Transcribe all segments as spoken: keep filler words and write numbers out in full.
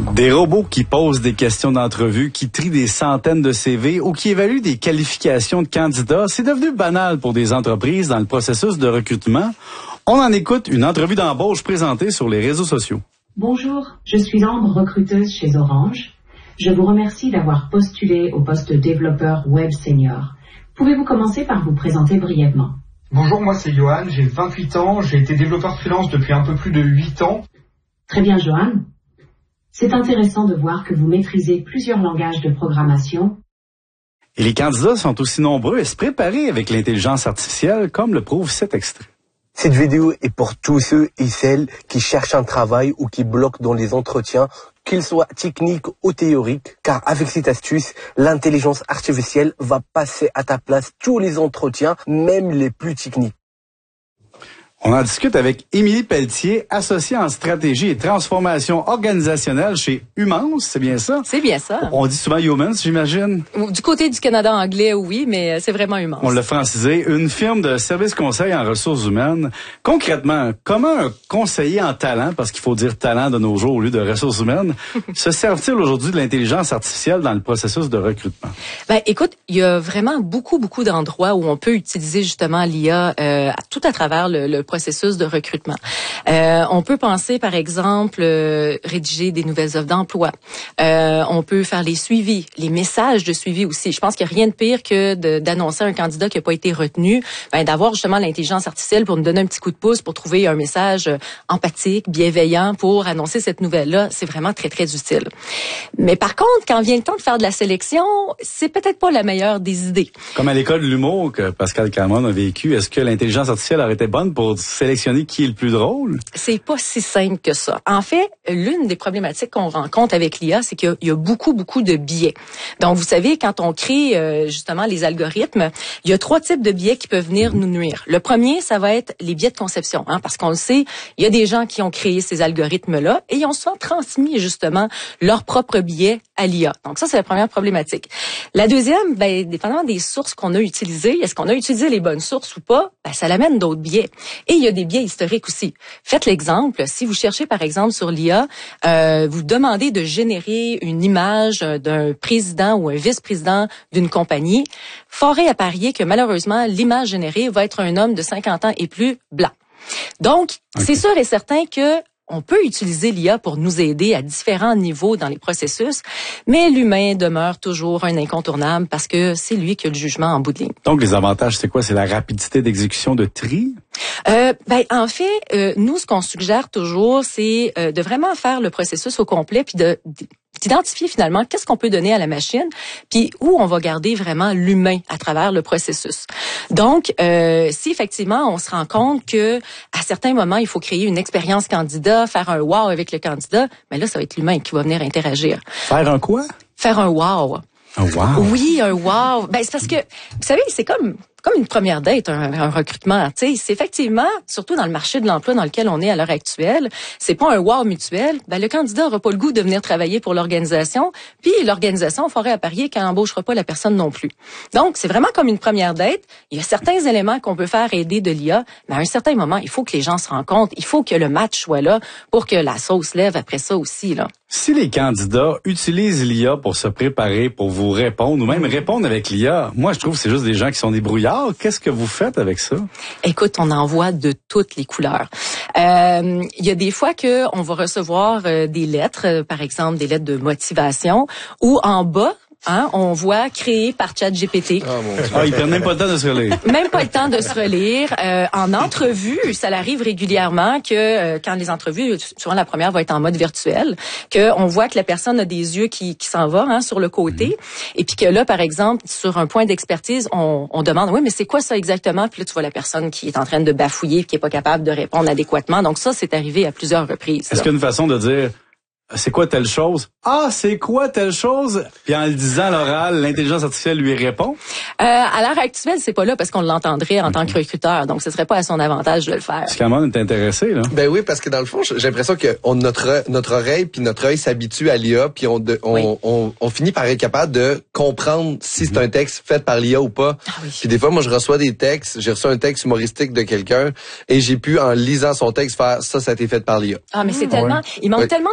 Des robots qui posent des questions d'entrevue, qui trient des centaines de C V ou qui évaluent des qualifications de candidats, c'est devenu banal pour des entreprises dans le processus de recrutement. On en écoute une entrevue d'embauche présentée sur les réseaux sociaux. Bonjour, je suis Ambre, recruteuse chez Orange. Je vous remercie d'avoir postulé au poste de développeur web senior. Pouvez-vous commencer par vous présenter brièvement? Bonjour, moi c'est Johan, j'ai vingt-huit ans, j'ai été développeur freelance depuis un peu plus de huit ans. Très bien, Johan. C'est intéressant de voir que vous maîtrisez plusieurs langages de programmation. Et les candidats sont aussi nombreux à se préparer avec l'intelligence artificielle, comme le prouve cet extrait. Cette vidéo est pour tous ceux et celles qui cherchent un travail ou qui bloquent dans les entretiens, qu'ils soient techniques ou théoriques, car avec cette astuce, l'intelligence artificielle va passer à ta place tous les entretiens, même les plus techniques. On en discute avec Émilie Pelletier, associée en stratégie et transformation organisationnelle chez Humans, c'est bien ça? C'est bien ça. On dit souvent Humans, j'imagine? Du côté du Canada anglais, oui, mais c'est vraiment Humans. On l'a francisé. Une firme de services conseil en ressources humaines. Concrètement, comment un conseiller en talent, parce qu'il faut dire talent de nos jours au lieu de ressources humaines, se sert-il aujourd'hui de l'intelligence artificielle dans le processus de recrutement? Ben, écoute, il y a vraiment beaucoup, beaucoup d'endroits où on peut utiliser justement l'I A euh, tout à travers le, le processus de recrutement. Euh, on peut penser, par exemple, euh, rédiger des nouvelles offres d'emploi. Euh, on peut faire les suivis, les messages de suivi aussi. Je pense qu'il n'y a rien de pire que de, d'annoncer un candidat qui n'a pas été retenu, ben, d'avoir justement l'intelligence artificielle pour nous donner un petit coup de pouce pour trouver un message empathique, bienveillant pour annoncer cette nouvelle-là. C'est vraiment très, très utile. Mais par contre, quand vient le temps de faire de la sélection, c'est peut-être pas la meilleure des idées. Comme à l'école de l'humour que Pascal Cameron a vécu, est-ce que l'intelligence artificielle aurait été bonne pour sélectionner qui est le plus drôle? C'est pas si simple que ça. En fait, l'une des problématiques qu'on rencontre avec l'I A, c'est qu'il y a beaucoup, beaucoup de biais. Donc, vous savez, quand on crée euh, justement les algorithmes, il y a trois types de biais qui peuvent venir nous nuire. Le premier, ça va être les biais de conception, hein, parce qu'on le sait, il y a des gens qui ont créé ces algorithmes-là et ils ont souvent transmis justement leurs propres biais à l'I A. Donc, ça, c'est la première problématique. La deuxième, ben, dépendamment des sources qu'on a utilisées, est-ce qu'on a utilisé les bonnes sources ou pas, ben, ça l'amène d'autres biais. Et il y a des biais historiques aussi. Faites l'exemple, si vous cherchez par exemple sur l'I A, euh, vous demandez de générer une image d'un président ou un vice-président d'une compagnie, fort est à parier que malheureusement, l'image générée va être un homme de cinquante ans et plus blanc. Donc, okay. C'est sûr et certain que on peut utiliser l'I A pour nous aider à différents niveaux dans les processus, mais l'humain demeure toujours un incontournable parce que c'est lui qui a le jugement en bout de ligne. Donc, les avantages, c'est quoi? C'est la rapidité d'exécution de tri? Euh, ben, en fait, euh, nous, ce qu'on suggère toujours, c'est euh, de vraiment faire le processus au complet puis de d'identifier finalement qu'est-ce qu'on peut donner à la machine, puis où on va garder vraiment l'humain à travers le processus. Donc, euh, si effectivement on se rend compte que à certains moments il faut créer une expérience candidat, faire un wow avec le candidat, mais là ça va être l'humain qui va venir interagir. Faire un quoi? Faire un wow. Un wow. Oui, un wow. Ben c'est parce que vous savez, c'est comme comme une première date, un, un recrutement. Tu sais, c'est effectivement, surtout dans le marché de l'emploi dans lequel on est à l'heure actuelle, c'est pas un wow mutuel. Ben le candidat aura pas le goût de venir travailler pour l'organisation, puis l'organisation ferait à parier qu'elle n'embauchera pas la personne non plus. Donc c'est vraiment comme une première date. Il y a certains éléments qu'on peut faire aider de l'I A, mais à un certain moment, il faut que les gens se rencontrent, il faut que le match soit là pour que la sauce lève après ça aussi là. Si les candidats utilisent l'I A pour se préparer, pour vous répondre, ou même répondre avec l'I A, moi je trouve que c'est juste des gens qui sont débrouillards. Qu'est-ce que vous faites avec ça? Écoute, on en voit de toutes les couleurs. Euh, il y a des fois que on va recevoir euh, des lettres, euh, par exemple des lettres de motivation, où en bas, hein, on voit créé par ChatGPT. Oh, mon Dieu. Ah, ils prennent même pas le temps de se relire. Même pas le temps de se relire. Euh, en entrevue, ça arrive régulièrement que euh, quand les entrevues, souvent la première va être en mode virtuel, que on voit que la personne a des yeux qui, qui s'en vont hein, sur le côté, mmh. et puis que là, par exemple, sur un point d'expertise, on, on demande, oui, mais c'est quoi ça exactement? Puis là, tu vois la personne qui est en train de bafouiller, qui est pas capable de répondre adéquatement. Donc ça, c'est arrivé à plusieurs reprises. Est-ce qu'il y a une façon de dire c'est quoi telle chose? Ah, c'est quoi telle chose? Puis en le disant à l'oral, l'intelligence artificielle lui répond? Euh, à l'heure actuelle, c'est pas là parce qu'on l'entendrait en okay. tant que recruteur. Donc, ce serait pas à son avantage de le faire. Est-ce qu'Amon est intéressé, là? Ben oui, parce que dans le fond, j'ai l'impression que on, notre, notre oreille puis notre œil s'habitue à l'I A puis on, de, on, oui. on, on, on finit par être capable de comprendre si mm-hmm. c'est un texte fait par l'I A ou pas. Ah oui. Puis des fois, moi, je reçois des textes. J'ai reçu un texte humoristique de quelqu'un et j'ai pu, en lisant son texte, faire ça, ça a été fait par l'I A. Ah, mais c'est tellement, ouais. il manque oui. tellement de profondeur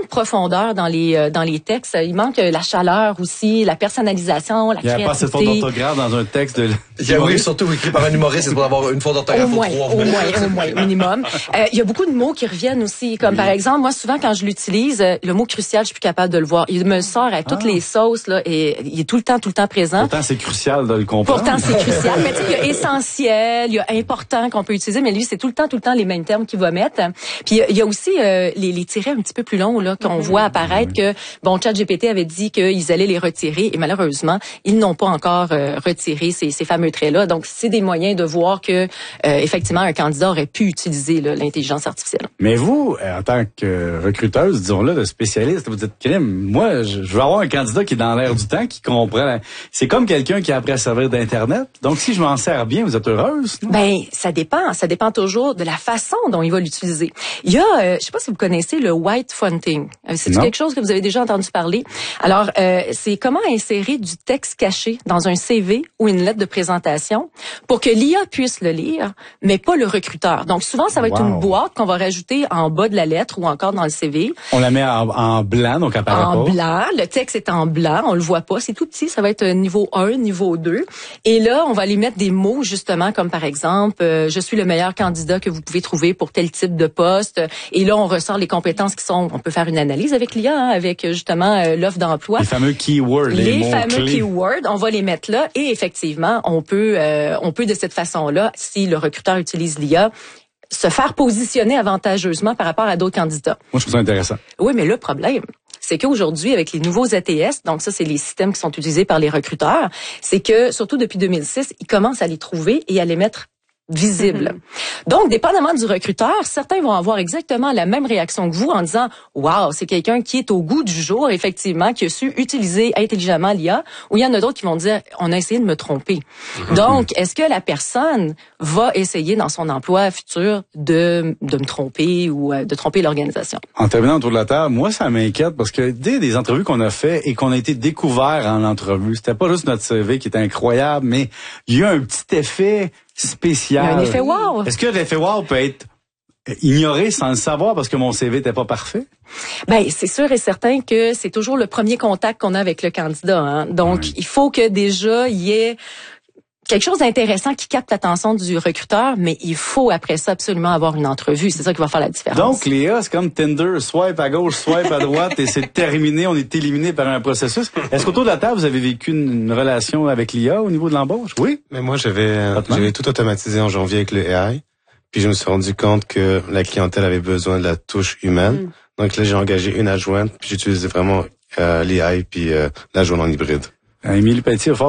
profondeur dans les euh, dans les textes. Il manque la chaleur aussi, la personnalisation, la créativité. Il n'y a pas cette faute d'orthographe dans un texte de... Il y a, oui, surtout écrit par un humoriste, c'est pour avoir une faute d'orthographe au moins, trois au moins, au moins, minimum. Euh, il y a beaucoup de mots qui reviennent aussi, comme oui. par exemple, moi souvent quand je l'utilise, le mot crucial, je suis plus capable de le voir. Il me sort à toutes ah. les sauces là, et il est tout le temps, tout le temps présent. Pourtant, c'est crucial de le comprendre. Pourtant, c'est crucial. Mais tu sais, il y a essentiel, il y a important qu'on peut utiliser, mais lui, c'est tout le temps, tout le temps les mêmes termes qu'il va mettre. Puis il y a aussi euh, les, les tirets un petit peu plus longs là qu'on mm-hmm. voit apparaître mm-hmm. que bon, ChatGPT avait dit qu'ils allaient les retirer et malheureusement, ils n'ont pas encore euh, retiré ces, ces fameux traits-là. Donc, c'est des moyens de voir que euh, effectivement un candidat aurait pu utiliser là, l'intelligence artificielle. Mais vous, en tant que recruteuse, disons-le, de spécialiste, vous dites, crime, moi, je veux avoir un candidat qui est dans l'air du temps, qui comprend. La... C'est comme quelqu'un qui a appris à servir d'Internet. Donc, si je m'en sers bien, vous êtes heureuse, non? Ben, ça dépend. Ça dépend toujours de la façon dont il va l'utiliser. Il y a, euh, je sais pas si vous connaissez le white fronting. C'est quelque chose que vous avez déjà entendu parler. Alors, euh, c'est comment insérer du texte caché dans un C V ou une lettre de présentation pour que l'I A puisse le lire, mais pas le recruteur. Donc, souvent, ça va être wow. une boîte qu'on va rajouter en bas de la lettre ou encore dans le C V. On la met en, en blanc, donc apparaît pas. En blanc. Le texte est en blanc. On le voit pas. C'est tout petit. Ça va être niveau un, niveau deux. Et là, on va aller mettre des mots, justement, comme par exemple, euh, je suis le meilleur candidat que vous pouvez trouver pour tel type de poste. Et là, on ressort les compétences qui sont, on peut faire une analyse avec l'I A, hein, avec justement euh, l'offre d'emploi. Les fameux keywords. Les, les mots fameux clés. keywords. On va les mettre là. Et effectivement, on peut, euh, on peut de cette façon-là, si le recruteur utilise l'I A, se faire positionner avantageusement par rapport à d'autres candidats. Moi, je trouve ça intéressant. Oui, mais le problème, c'est qu'aujourd'hui, avec les nouveaux A T S, donc ça, c'est les systèmes qui sont utilisés par les recruteurs, c'est que, surtout depuis deux mille six, ils commencent à les trouver et à les mettre visible. Mm-hmm. Donc, dépendamment du recruteur, certains vont avoir exactement la même réaction que vous en disant « Wow, c'est quelqu'un qui est au goût du jour, effectivement, qui a su utiliser intelligemment l'I A », ou il y en a d'autres qui vont dire « On a essayé de me tromper mm-hmm. ». Donc, est-ce que la personne va essayer dans son emploi futur de, de me tromper ou de tromper l'organisation? En terminant autour de la table, moi, ça m'inquiète parce que dès des entrevues qu'on a fait et qu'on a été découvert en entrevue, c'était pas juste notre C V qui était incroyable, mais il y a un petit effet spécial. Il y a un effet wow. Est-ce que l'effet wow peut être ignoré sans le savoir parce que mon C V n'était pas parfait? Ben, c'est sûr et certain que c'est toujours le premier contact qu'on a avec le candidat. Hein? Donc, oui. il faut que déjà il y ait quelque chose d'intéressant qui capte l'attention du recruteur, mais il faut après ça absolument avoir une entrevue. C'est ça qui va faire la différence. Donc, Léa, c'est comme Tinder, swipe à gauche, swipe à droite, et c'est terminé, on est éliminé par un processus. Est-ce qu'autour de la table, vous avez vécu une, une relation avec l'I A au niveau de l'embauche? Oui? Mais moi, j'avais j'avais tout automatisé en janvier avec le A I, puis je me suis rendu compte que la clientèle avait besoin de la touche humaine. Mm. Donc là, j'ai engagé une adjointe, puis j'utilisais vraiment euh, l'A I puis euh, l'adjointe en hybride. Émilie Pelletier,